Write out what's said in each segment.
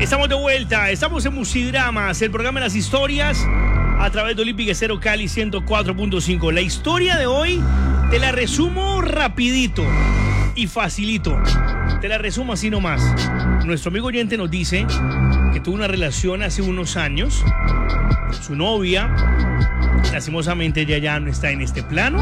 Estamos de vuelta, estamos en Musidramas, el programa de las historias a través de Olímpica Estéreo Cali 104.5. La historia de hoy te la resumo rapidito y facilito. Te la resumo así nomás. Nuestro amigo oyente nos dice que tuvo una relación hace unos años. Su novia, lastimosamente ella ya no está en este plano.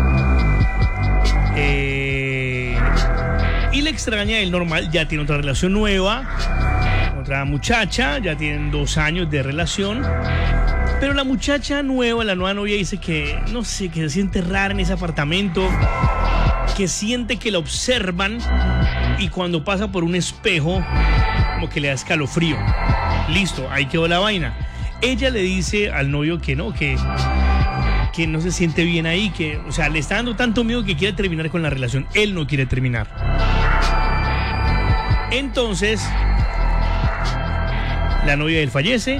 Y le extraña el normal, ya tiene otra relación nueva, otra muchacha, ya tienen 2 años de relación. Pero la muchacha nueva, la nueva novia dice que, no sé, que se siente rara en ese apartamento, que siente que la observan y cuando pasa por un espejo, como que le da escalofrío. Listo, ahí quedó la vaina. Ella le dice al novio que no, que no se siente bien ahí, que, o sea, le está dando tanto miedo que quiere terminar con la relación. Él no quiere terminar. Entonces, la novia de él fallece.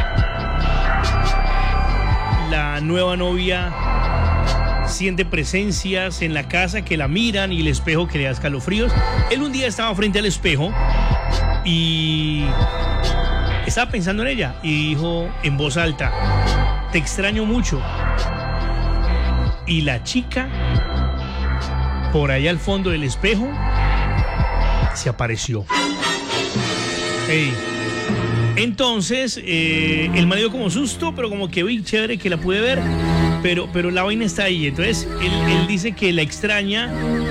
La nueva novia siente presencias en la casa que la miran y el espejo que le da escalofríos. Él un día estaba frente al espejo y estaba pensando en ella y dijo en voz alta: te extraño mucho. Y la chica, por allá al fondo del espejo, se apareció. Hey. Entonces, el marido como susto, pero como que, uy, chévere que la pude ver, pero la vaina está ahí. Entonces, él dice que la extraña,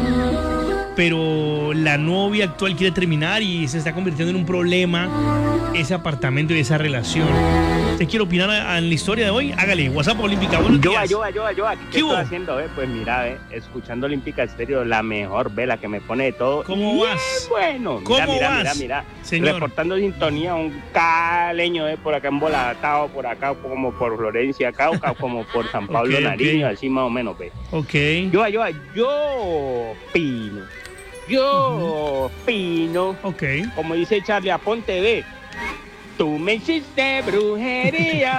pero la novia actual quiere terminar y se está convirtiendo en un problema ese apartamento y esa relación. ¿Usted quiere opinar en la historia de hoy? Hágale, WhatsApp Olímpica. Buenos días. Yo, ¿qué estoy haciendo? Pues mira, escuchando Olímpica Estéreo, la mejor, la que me pone de todo. ¿Cómo vas? Bueno, ¿Cómo vas? Mira. Señor. Reportando sintonía, un caleño, por acá embolatado, por acá como por Florencia, Cauca, como por San Pablo, Nariño, así más o menos, ve. Ok. Yo opino, como dice Charlie Aponte, ve. Tú me hiciste brujería,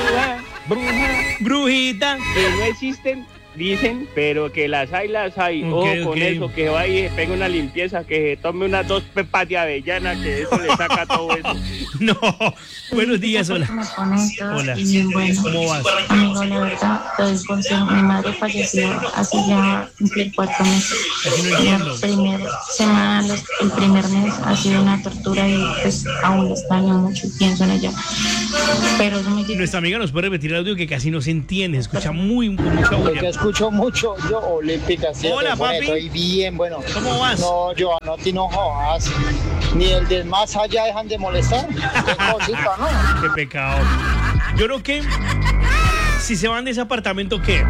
brujita, que no existen, dicen, pero que las hay. Con eso, que vaya y pegue una limpieza, que se tome unas 2 pepas de avellana, que eso le saca todo eso. No, buenos días, hola. Hola. Y bueno, ¿Cómo vas? Amigo, la verdad, te doy consejo. Mi madre falleció hace ya cumplir 4 meses. Así no entiendo. La primera semana, el primer mes ha sido una tortura y pues aún la extraño mucho y pienso en ella. Pero es muy difícil. Nuestra amiga nos puede repetir el audio que casi no se entiende, escucha con mucha Lo bulla. que escucho mucho, yo, Olímpica. Hola, papi. Estoy bien, bueno. ¿Cómo vas? No, yo no te enojas. Ni el del más allá dejan de molestar. Qué cosita, ¿no? Qué pecado. Yo creo que si se van de ese apartamento, ¿qué?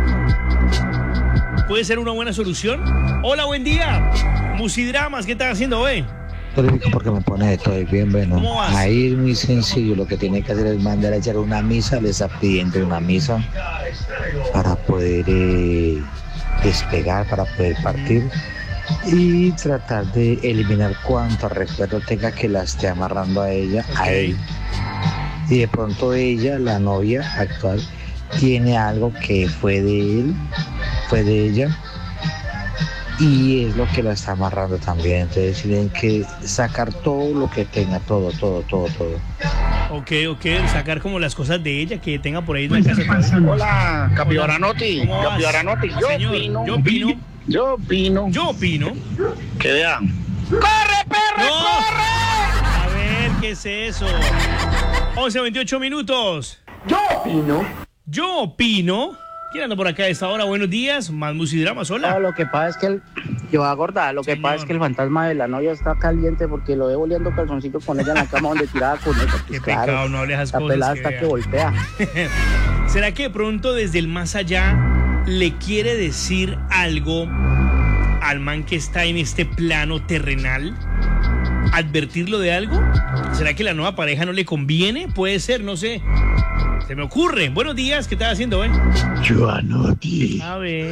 ¿Puede ser una buena solución? Hola, buen día. Musidramas, ¿qué estás haciendo, güey? Porque me pone estoy bien, bueno. ¿Cómo vas? Ahí es muy sencillo, lo que tiene que hacer es mandar a echar una misa, le está pidiendo una misa para poder despegar, para poder partir y tratar de eliminar cuanto recuerdo tenga que la esté amarrando a ella, a él. Y de pronto ella, la novia actual, tiene algo que fue de él, fue de ella, y es lo que la está amarrando también. Entonces tienen que sacar todo lo que tenga, todo. Ok, sacar como las cosas de ella que tenga por ahí en la casa. Hola, Capibaranotti. ¿Cómo vas? Capibaranotti. Señor, yo opino. Que vean. ¡Corre, perro, No. corre! A ver, ¿qué es eso? 11:28 minutos. Yo opino. ¿Quién anda por acá a esta hora? Buenos días, más Musidramas, hola. No, lo que pasa es que Señor. pasa es que el fantasma de la novia está caliente porque lo veo oliendo calzoncito con ella en la cama donde tiraba con ella. Qué Pues claro, pecado, no hables esas la cosas. pelada que está vea. que voltea. ¿Será que de pronto desde el más allá le quiere decir algo al man que está en este plano terrenal? ¿Advertirlo de algo? ¿Será que la nueva pareja no le conviene? Puede ser, no sé. Se me ocurre. Buenos días, ¿qué estás haciendo, Yo anoté. A ver.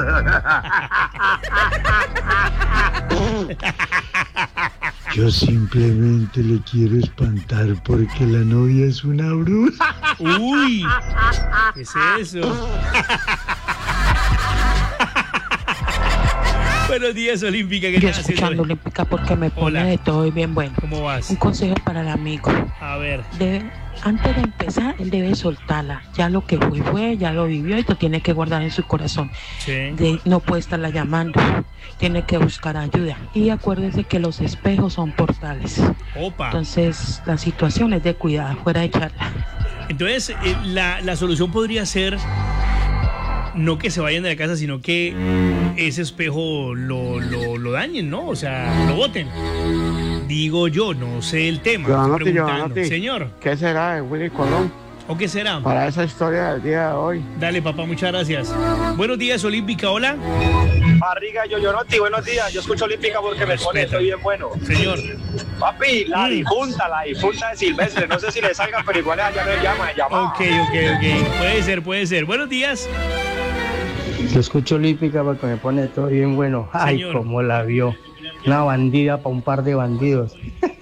Yo simplemente le quiero espantar porque la novia es una bruja. Uy, ¿qué es eso? Buenos días, Olímpica. ¿Qué Yo estás escuchando haciendo? Olímpica porque me pone Hola. de todo y bien bueno. ¿Cómo vas? Un consejo para el amigo. A ver. Antes de empezar, él debe soltarla. Ya lo que fue, ya lo vivió y lo tiene que guardar en su corazón. Sí. No puede estarla llamando. Tiene que buscar ayuda. Y acuérdese que los espejos son portales. Opa. Entonces, la situación es de cuidado, fuera de charla. Entonces, la solución podría ser no que se vayan de la casa, sino que ese espejo lo dañen, ¿no? O sea, lo boten. Digo yo, no sé el tema. Estoy preguntando. Señor, ¿Qué será de Willy Colón ¿o qué será? para esa historia del día de hoy? Dale, papá, muchas gracias. Buenos días, Olímpica, hola. Barriga Yoyonoti, buenos días. Yo escucho Olímpica porque me pone, estoy bien bueno. Señor. Papi, la difunta de Silvestre. No sé si le salga, pero igual ya me llama. Ok. Puede ser. Buenos días. Yo escucho Olímpica porque me pone todo bien bueno. Ay, Señor. cómo la vio. Una bandida para un par de bandidos.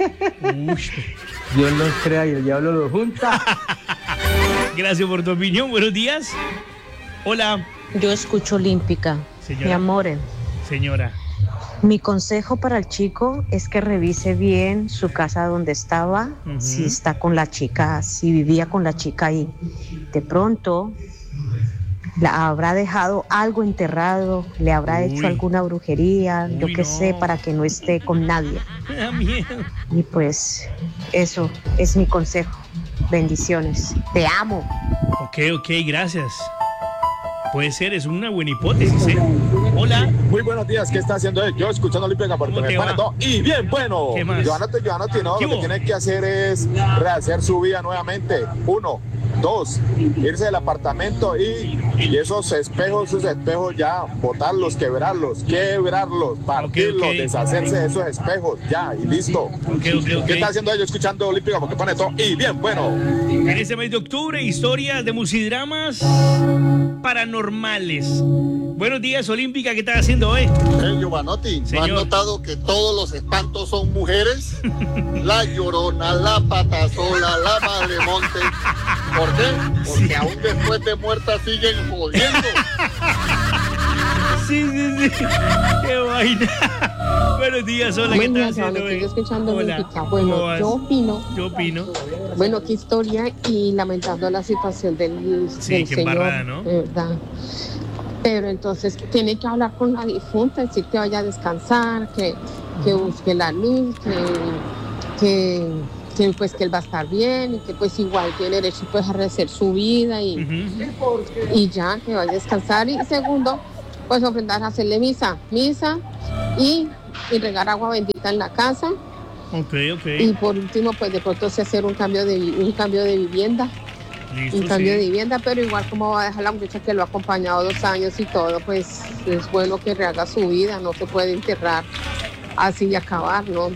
Dios los crea y el diablo los junta. Gracias por tu opinión. Buenos días. Hola. Yo escucho Olímpica. Señora. Mi amor, Señora. mi consejo para el chico es que revise bien su casa donde estaba, si está con la chica, si vivía con la chica ahí. De pronto la habrá dejado algo enterrado, le habrá hecho alguna brujería, yo qué sé, para que no esté con nadie. Me da miedo. Y pues eso es mi consejo. Bendiciones. Te amo. Ok, gracias. Puede ser, es una buena hipótesis, ¿eh? Hola. Muy buenos días, ¿qué está haciendo él? Yo escuchando Olímpica porque me pone todo. Y bien, bueno. ¿Qué más? Joanotti, no, lo que tiene que hacer es rehacer su vida nuevamente. 1, 2, irse del apartamento y esos espejos ya, botarlos, quebrarlos, partirlos, deshacerse de esos espejos, ya, y listo. ¿Qué está haciendo ellos escuchando Olímpica porque pone todo? Y bien, bueno. En este mes de octubre, historias de musidramas paranormales. Buenos días, Olímpica, ¿qué estás haciendo hoy? Giovanotti, ¿no has notado que todos los espantos son mujeres? La Llorona, la Patasola, la Madremonte. ¿Por qué? Porque aún después de muerta siguen jodiendo. Sí. Qué vaina. Buenos días, hola, ¿qué estás haciendo hoy? Estoy escuchando Hola. música. Bueno, yo opino. Bueno, qué historia y lamentando la situación del qué señor, embarrada, ¿no? ¿verdad? Pero entonces tiene que hablar con la difunta, decir que vaya a descansar, que busque la luz, que pues que él va a estar bien y que pues igual tiene derecho pues a rehacer su vida y ya, que vaya a descansar. Y segundo, pues ofrendar, hacerle misa y regar agua bendita en la casa. Ok. Y por último, pues de pronto se hacer un cambio de vivienda. Listo, Un cambio de vivienda, pero igual como va a dejar la muchacha que lo ha acompañado 2 años y todo, pues es bueno que rehaga su vida, no se puede enterrar así y acabar, ¿no?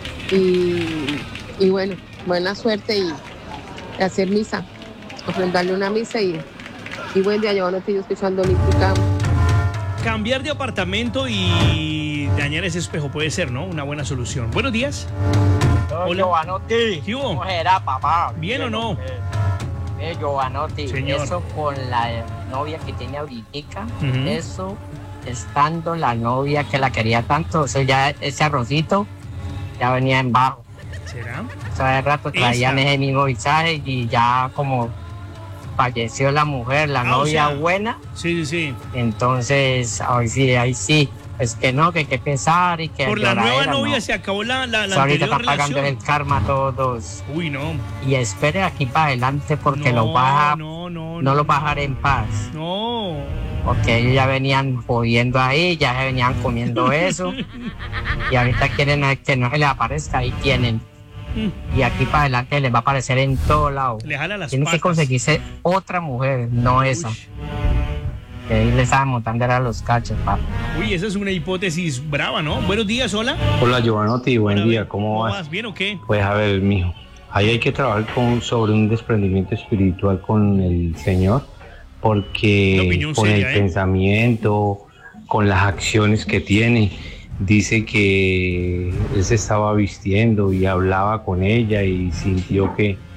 Y bueno, buena suerte y hacer misa, ofrendarle una misa y buen día. Yo no estoy escuchando Olímpica. Cambiar de apartamento y dañar ese espejo puede ser, ¿no? Una buena solución. Buenos días. Hola. Giovanotti, ¿Qué hubo? ¿cómo será, papá? ¿Bien o no? Giovanotti, Señor. eso con la novia que tiene ahorita, Ujú. eso estando la novia que la quería tanto, o sea, ya ese arrocito ya venía en bajo. ¿Será? O sea, de rato traían ese mismo mensaje y ya como falleció la mujer, la novia o sea, buena. Sí. Entonces, ahí sí, pues que no, que hay que pensar y que Por la nueva lloradera, novia no. se acabó la Ahorita anterior está pagando relación. el karma a todos. Uy, no. Y espere aquí para adelante porque no lo va a bajar en paz. No. Porque ellos ya venían jodiendo ahí, ya se venían comiendo eso. Y ahorita quieren que no se les aparezca, ahí tienen. Y aquí para adelante les va a aparecer en todo lado. Le jala las Tienen que patas. conseguirse otra mujer, no esa. Que ahí les estaban montando a los cachos, papá. Uy, esa es una hipótesis brava, ¿no? Buenos días, hola. Hola Giovanotti, buen día, ¿cómo vas? ¿Bien o qué? Pues a ver, mijo, ahí hay que trabajar sobre un desprendimiento espiritual con el Señor, porque con seria, el pensamiento, con las acciones que tiene, dice que él se estaba vistiendo y hablaba con ella y sintió que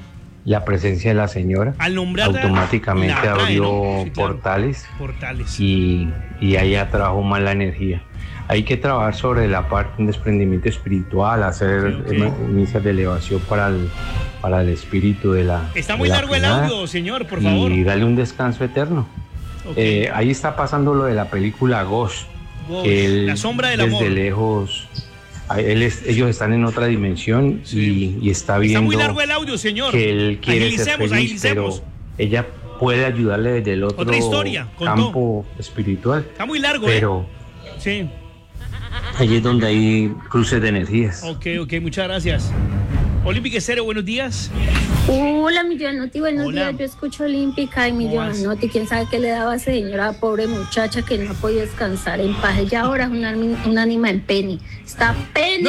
la presencia de la señora. Al nombrarla, automáticamente la atrae, abrió, ¿no? Sí, claro. portales y ahí atrajo más la energía. Hay que trabajar sobre la parte de desprendimiento espiritual, hacer misas de elevación para el espíritu de la. Está muy largo el audio, señor, por favor. Y darle un descanso eterno. Ahí está pasando lo de la película Ghost. La sombra del amor. Desde lejos, ellos están en otra dimensión y está viendo. Está muy largo el audio, señor. Que él quiere ser feliz, pero ella puede ayudarle desde el otro campo espiritual. Está muy largo, pero sí. Allí es donde hay cruces de energías. Ok, muchas gracias. Olímpica Estéreo, buenos días. Hola, mi Giovanotti, buenos días. Yo escucho Olímpica y mi Giovanotti, quién sabe qué le daba a esa señora, pobre muchacha que no ha podido descansar en paz. Ella ahora es un ánima en Penny. Está Penny.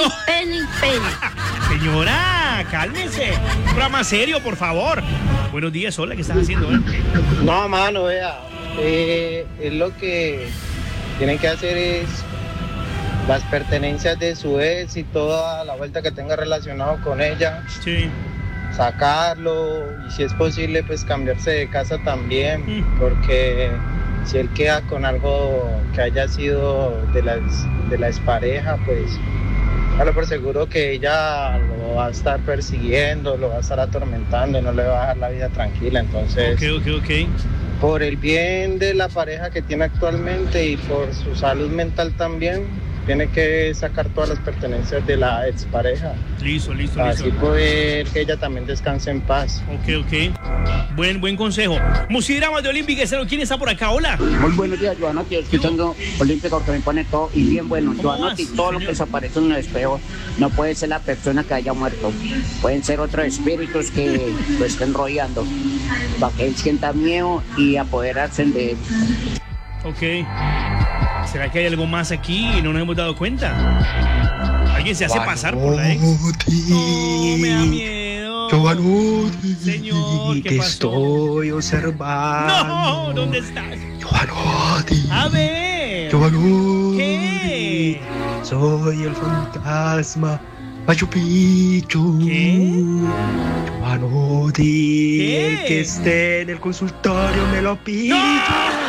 Señora, cálmese. Un programa serio, por favor. Buenos días, hola, ¿qué estás haciendo? No, mano, vea. Es lo que tienen que hacer es las pertenencias de su ex y toda la vuelta que tenga relacionado con ella. Sí. Sacarlo y si es posible pues cambiarse de casa también, porque si él queda con algo que haya sido de la expareja, pues hágalo por seguro que ella lo va a estar persiguiendo, lo va a estar atormentando y no le va a dejar la vida tranquila. Entonces, por el bien de la pareja que tiene actualmente y por su salud mental también, tiene que sacar todas las pertenencias de la expareja. Listo. Así poder que ella también descanse en paz. Ok. Buen consejo. Musidramas de Olímpica Estéreo. ¿Quién está por acá? Hola. Muy buenos días, Giovanotti. Escuchando Olímpica porque me pone todo y bien bueno. Giovanotti, todo lo que se aparece en el espejo no puede ser la persona que haya muerto. Pueden ser otros espíritus que lo estén rodeando. Para que él sienta miedo y apoderarse de él. Ok. ¿Será que hay algo más aquí y no nos hemos dado cuenta? ¿Alguien se hace pasar por la ex? No, me da miedo. Giovanotti, señor, ¿qué te pasó? estoy observando. No, ¿dónde estás? Giovanotti. A ver. Giovanotti. ¿Qué? Soy el fantasma Machu Picchu. ¿Qué? Giovanotti. ¿Qué? El que esté en el consultorio me lo pido. ¡No!